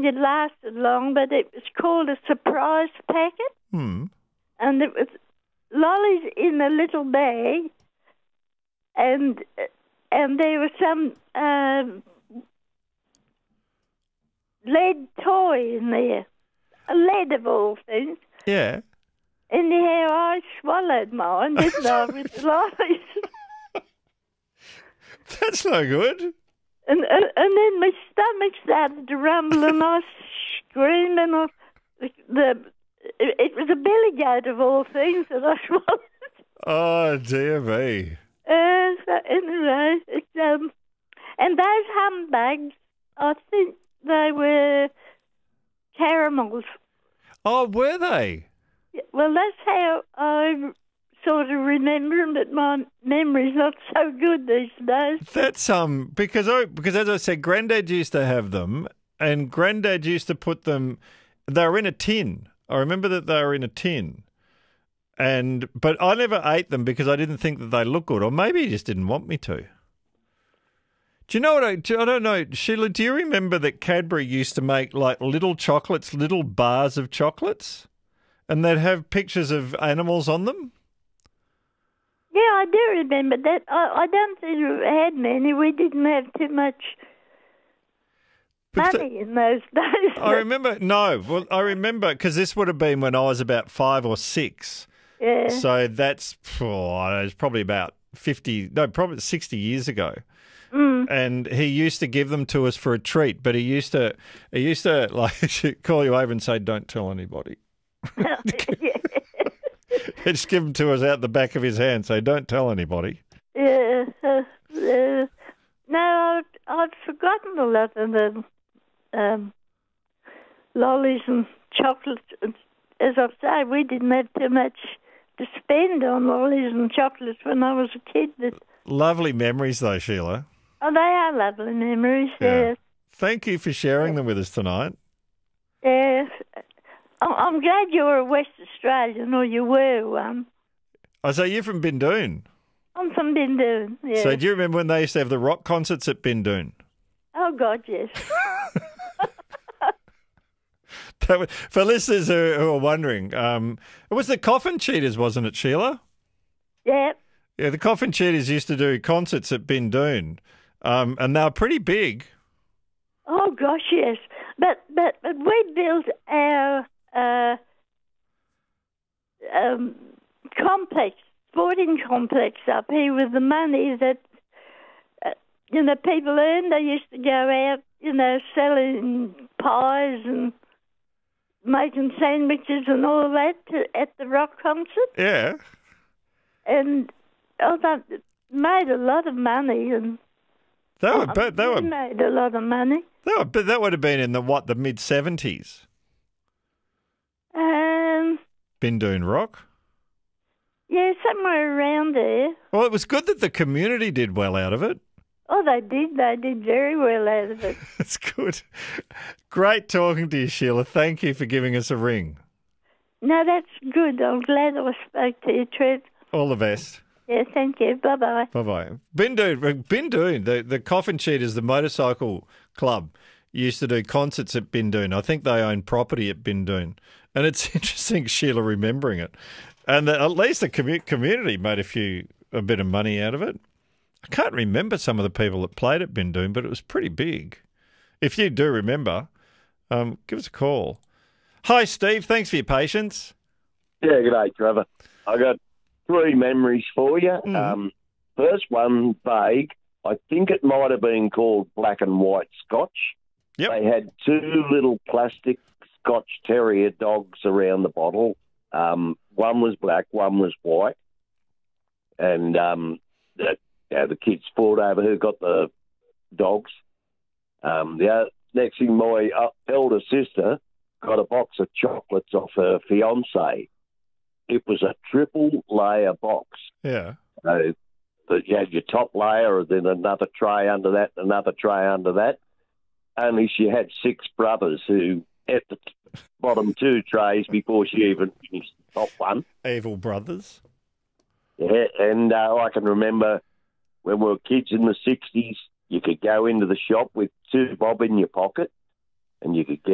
think it lasted long, but it was called a surprise packet. Hmm. And it was lollies in a little bag, and there was some lead toy in there, a lead of all things. Yeah. Anyhow, I swallowed mine, didn't I, with the lollies? That's no good. And then my stomach started to rumble, and I screamed, and it was a billy goat of all things that I swallowed. Oh, dear me. So anyway, and those humbugs, I think they were caramels. Oh, were they? Well, that's how I sort of remember them, but my memory's not so good these days. That's because as I said, Granddad used to have them, and Granddad used to put them. They were in a tin. I remember that they were in a tin, but I never ate them because I didn't think that they looked good, or maybe he just didn't want me to. Do you know what I don't know, Sheila? Do you remember that Cadbury used to make like little chocolates, little bars of chocolates, and they'd have pictures of animals on them? Yeah, I do remember that. I don't think we had many. We didn't have too much money in those days. I remember because this would have been when I was about 5 or 6. Yeah. So that's it's probably about 60 years ago. Mm. And he used to give them to us for a treat, but he used to like call you over and say, "Don't tell anybody." Yeah. He'd just give them to us out the back of his hand, say, "Don't tell anybody." Yeah. No, I've forgotten a lot of the lollies and chocolates. As I say, we didn't have too much to spend on lollies and chocolates when I was a kid. But Lovely memories, though, Sheila. oh, they are lovely memories. Yeah. Thank you for sharing them with us tonight. Yeah. I'm glad you're a West Australian, or you were one. Oh, so you're from Bindoon? I'm from Bindoon, yeah. So do you remember when they used to have the rock concerts at Bindoon? Oh, God, yes. For listeners who are wondering, it was the Coffin Cheaters, wasn't it, Sheila? Yeah. Yeah, the Coffin Cheaters used to do concerts at Bindoon, and they were pretty big. Oh, gosh, yes. But we built our sporting complex up here with the money that, people earned. They used to go out, selling pies and making sandwiches and all that at the rock concert. Yeah. And they made a lot of money. And they made a lot of money. But that would have been in the mid-70s. Bindoon Rock? Yeah, somewhere around there. Well, it was good that the community did well out of it. Oh, they did. They did very well out of it. That's good. Great talking to you, Sheila. Thank you for giving us a ring. No, that's good. I'm glad I spoke to you, Trev. All the best. Yeah, thank you. Bye-bye. Bye-bye. Bindoon, the Coffin Cheaters, the motorcycle club, used to do concerts at Bindoon. I think they own property at Bindoon. And it's interesting, Sheila, remembering it. And at least the community made a bit of money out of it. I can't remember some of the people that played at Bindoon, but it was pretty big. If you do remember, give us a call. Hi, Steve. Thanks for your patience. Yeah, g'day, Trevor. I got 3 memories for you. First one, vague. I think it might have been called Black and White Scotch. Yep. They had 2 little plastic Scotch Terrier dogs around the bottle. One was black, one was white. And the kids fought over who got the dogs. Next thing, my elder sister got a box of chocolates off her fiancé. It was a triple layer box. Yeah. So you had your top layer, and then another tray under that, another tray under that. Only she had 6 brothers who ate the bottom 2 trays before she even finished the top one. Evil brothers. Yeah, and I can remember when we were kids in the 60s, you could go into the shop with 2 bob in your pocket, and you could get